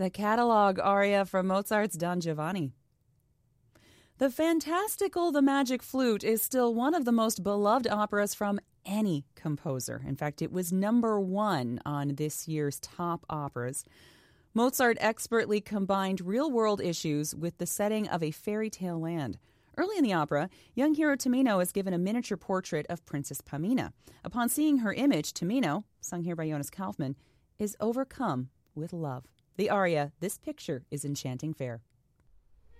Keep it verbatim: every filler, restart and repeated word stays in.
the catalog aria from Mozart's Don Giovanni. The fantastical The Magic Flute is still one of the most beloved operas from any composer. In fact, it was number one on this year's top operas. Mozart expertly combined real-world issues with the setting of a fairy tale land. Early in the opera, young hero Tamino is given a miniature portrait of Princess Pamina. Upon seeing her image, Tamino, sung here by Jonas Kaufmann, is overcome with love. The aria, "This Picture is Enchanting Fair."